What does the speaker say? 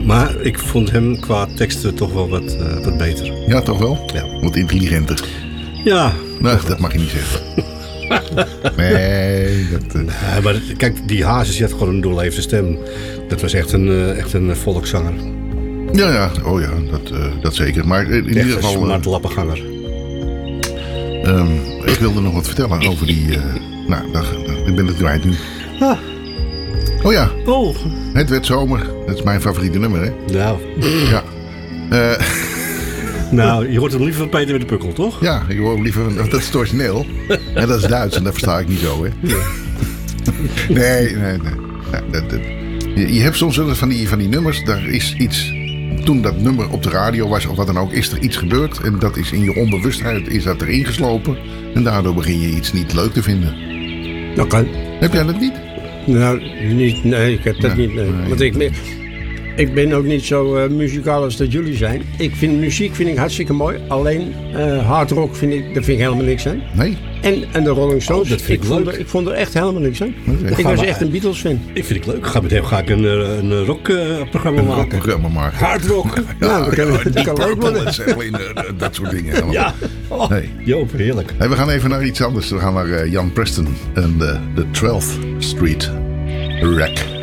Maar ik vond hem qua teksten toch wel wat beter. Ja, toch wel? Ja. Wat intelligenter. Ja. Nou, dat mag je niet zeggen. Nee, Nee, maar kijk, die Hazes had gewoon een doorleefde stem. Dat was echt een volkszanger. Ja. Oh ja, dat zeker. Maar in ieder geval... Een smart lappenganger. Ik wilde nog wat vertellen over die... ik ben het kwijt nu. Ah. Oh ja, Oh. Het werd zomer. Dat is mijn favoriete nummer, hè? Nou. Ja. Nou, je hoort hem liever van Peter met de Pukkel, toch? Ja, ik hoor liever... Dat is het origineel. En dat is Duits en dat versta ik niet zo, hè? Nee. Je hebt soms wel eens van die nummers. Daar is iets... Toen dat nummer op de radio was of wat dan ook, is er iets gebeurd. En dat is in je onbewustheid is dat erin geslopen. En daardoor begin je iets niet leuk te vinden. Dat kan. Heb jij dat niet? Nou, niet, nee, ik heb dat niet. Nee. Want ik ben ook niet zo muzikaal als dat jullie zijn. Muziek vind ik hartstikke mooi. Alleen hard rock vind ik helemaal niks aan. Nee? En de Rolling Stones, dat vind ik leuk. Ik vond er echt helemaal niks aan. Okay. Ik was echt een Beatles fan. Ik vind het leuk. Ga ik een rockprogramma maken. Programma maken. Hard rock. Dat kan leuk worden. Dat soort dingen. Helemaal. Ja. Oh, Nee. Joop, heerlijk. Hey, we gaan even naar iets anders. We gaan naar Jan Preston en de 12th Street Wreck.